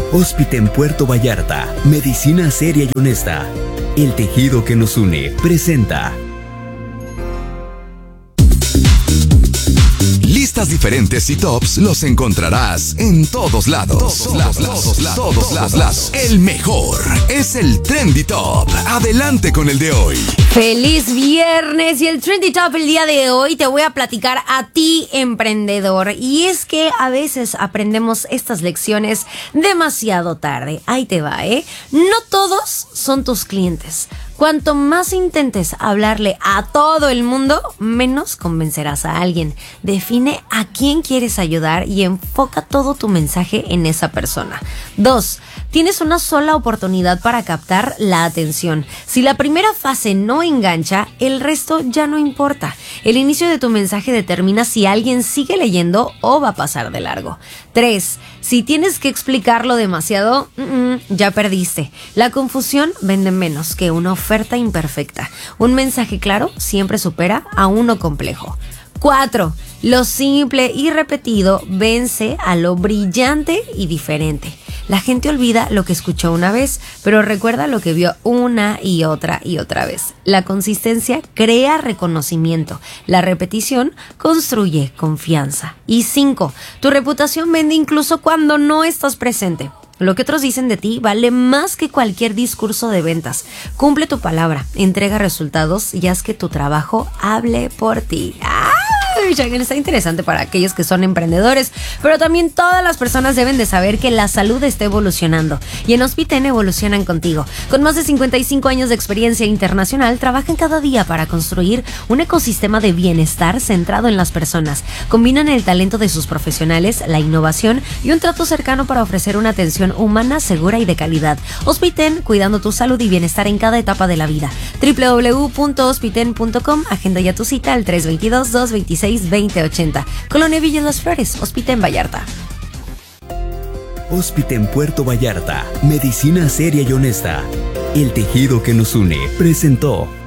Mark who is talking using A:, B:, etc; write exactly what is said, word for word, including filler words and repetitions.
A: Hospiten Puerto Vallarta, medicina seria y honesta. El tejido que nos une presenta.
B: Listas diferentes y tops los encontrarás en todos lados. Todos lados, todos lados, todos lados. El mejor es el Trendy Top. Adelante con el de hoy.
C: Feliz viernes, y el Trendy Top el día de hoy te voy a platicar a ti, emprendedor. Y es que a veces aprendemos estas lecciones demasiado tarde. Ahí te va, ¿eh? No todos son tus clientes. Cuanto más intentes hablarle a todo el mundo, menos convencerás a alguien. Define a quién quieres ayudar y enfoca todo tu mensaje en esa persona. Dos, tienes una sola oportunidad para captar la atención. Si la primera fase no engancha, el resto ya no importa. El inicio de tu mensaje determina si alguien sigue leyendo o va a pasar de largo. Tres, si tienes que explicarlo demasiado, mm, ya perdiste. La confusión vende menos que una oferta imperfecta. Un mensaje claro siempre supera a uno complejo. Cuatro, lo simple y repetido vence a lo brillante y diferente. La gente olvida lo que escuchó una vez, pero recuerda lo que vio una y otra y otra vez. La consistencia crea reconocimiento. La repetición construye confianza. Y cinco, tu reputación vende incluso cuando no estás presente. Lo que otros dicen de ti vale más que cualquier discurso de ventas. Cumple tu palabra, entrega resultados y haz que tu trabajo hable por ti. ¡Ah! Está interesante para aquellos que son emprendedores, pero también todas las personas deben de saber que la salud está evolucionando, y en Hospiten evolucionan contigo. Con más de cincuenta y cinco años de experiencia internacional, trabajan cada día para construir un ecosistema de bienestar centrado en las personas. Combinan el talento de sus profesionales, la innovación y un trato cercano para ofrecer una atención humana, segura y de calidad. Hospiten, cuidando tu salud y bienestar en cada etapa de la vida. doble u doble u doble u punto hospiten punto com. Agenda ya tu cita al tres dos dos, dos dos seis, dos cero ocho cero. Colonia Villa Las Flores, Hospiten Vallarta.
A: Hospiten Puerto Vallarta, medicina seria y honesta. El tejido que nos une presentó.